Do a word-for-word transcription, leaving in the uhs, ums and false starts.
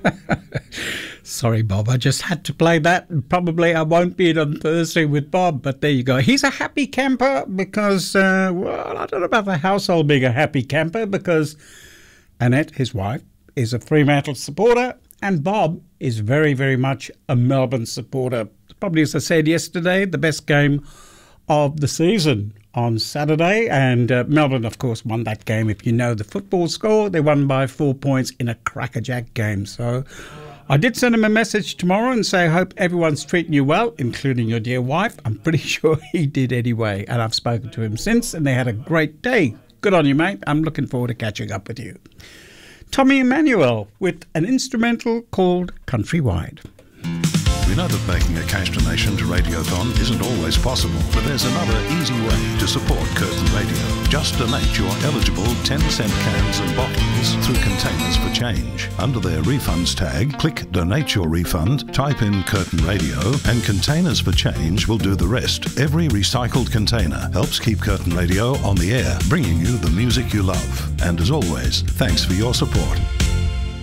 Sorry, Bob, I just had to play that. Probably I won't be in on Thursday with Bob, but there you go. He's a happy camper because, uh, well, I don't know about the household being a happy camper because Annette, his wife, is a Fremantle supporter and Bob is very, very much a Melbourne supporter. Probably, as I said yesterday, the best game of the season on Saturday, and uh, Melbourne, of course, won that game. If you know the football score, they won by four points in a crackerjack game. So I did send him a message tomorrow and say, I hope everyone's treating you well, including your dear wife. I'm pretty sure he did anyway, and I've spoken to him since, and they had a great day. Good on you, mate. I'm looking forward to catching up with you. Tommy Emmanuel with an instrumental called Countrywide. We know that making a cash donation to Radiothon isn't always possible, but there's another easy way to support Curtin Radio. Just donate your eligible ten cent cans and bottles through Containers for Change. Under their refunds tag, click Donate Your Refund, type in Curtin Radio, and Containers for Change will do the rest. Every recycled container helps keep Curtin Radio on the air, bringing you the music you love. And as always, thanks for your support.